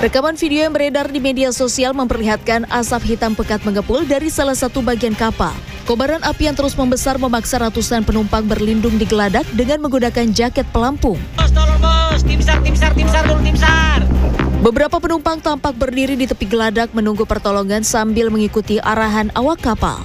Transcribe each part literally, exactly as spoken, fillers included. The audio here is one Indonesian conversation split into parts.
Rekaman video yang beredar di media sosial memperlihatkan asap hitam pekat mengepul dari salah satu bagian kapal. Kobaran api yang terus membesar memaksa ratusan penumpang berlindung di geladak dengan menggunakan jaket pelampung. Bos, tolong bos, tim SAR, tim SAR, tim SAR, tolong tim SAR. Beberapa penumpang tampak berdiri di tepi geladak menunggu pertolongan sambil mengikuti arahan awak kapal.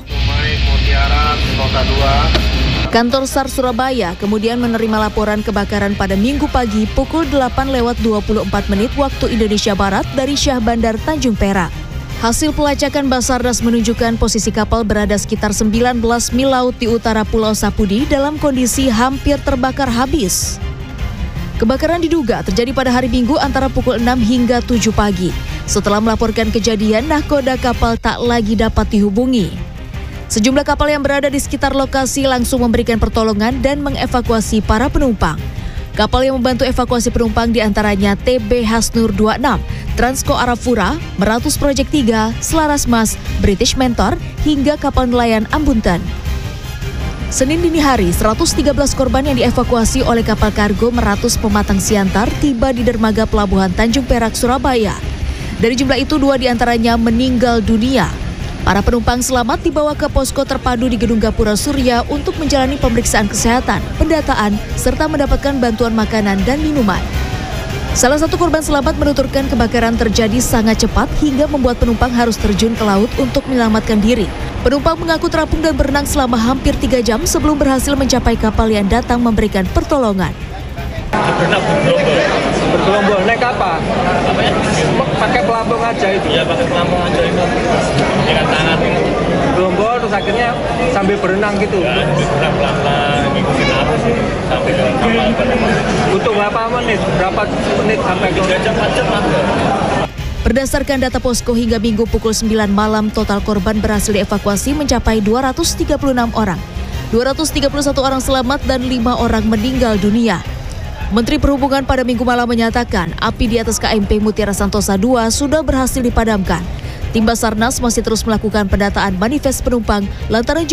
Kantor SAR Surabaya kemudian menerima laporan kebakaran pada Minggu pagi pukul delapan lewat dua puluh empat menit waktu Indonesia Barat dari Syah Bandar Tanjung Perak. Hasil pelacakan Basarnas menunjukkan posisi kapal berada sekitar sembilan belas mil laut di utara Pulau Sapudi dalam kondisi hampir terbakar habis. Kebakaran diduga terjadi pada hari Minggu antara pukul enam hingga tujuh pagi. Setelah melaporkan kejadian, nahkoda kapal tak lagi dapat dihubungi. Sejumlah kapal yang berada di sekitar lokasi langsung memberikan pertolongan dan mengevakuasi para penumpang. Kapal yang membantu evakuasi penumpang diantaranya T B Hasnur dua puluh enam, Transco Arafura, Meratus Project tiga, Selaras Mas, British Mentor, hingga kapal nelayan Ambuntan. Senin dini hari, seratus tiga belas korban yang dievakuasi oleh kapal kargo Meratus Pematang Siantar tiba di dermaga Pelabuhan Tanjung Perak, Surabaya. Dari jumlah itu, dua diantaranya meninggal dunia. Para penumpang selamat dibawa ke posko terpadu di Gedung Gapura Surya untuk menjalani pemeriksaan kesehatan, pendataan, serta mendapatkan bantuan makanan dan minuman. Salah satu korban selamat menuturkan kebakaran terjadi sangat cepat hingga membuat penumpang harus terjun ke laut untuk menyelamatkan diri. Penumpang mengaku terapung dan berenang selama hampir tiga jam sebelum berhasil mencapai kapal yang datang memberikan pertolongan. Berenang bergelombol. Bergelombol naik apa? Pakai pelampung aja itu. Iya, pakai pelampung aja itu. Dengan tangan itu. Bergelombol terus akhirnya sambil berenang gitu. Ya, berenang pelan-pelan, ngikutin arus sampai ke kapal. Butuh berapa menit? Berapa menit sampai ke tiga jam, empat jam ada. Berdasarkan data posko hingga Minggu pukul sembilan malam, total korban berhasil dievakuasi mencapai dua ratus tiga puluh enam orang. dua ratus tiga puluh satu orang selamat dan lima orang meninggal dunia. Menteri Perhubungan pada Minggu malam menyatakan api di atas K M P Mutiara Santosa dua sudah berhasil dipadamkan. Tim Basarnas masih terus melakukan pendataan manifest penumpang lantaran